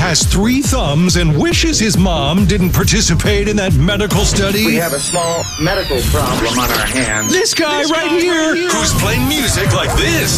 has 3 thumbs and wishes his mom didn't participate in that medical study? We have a small medical problem on our hands. This guy right here, who's playing music like this.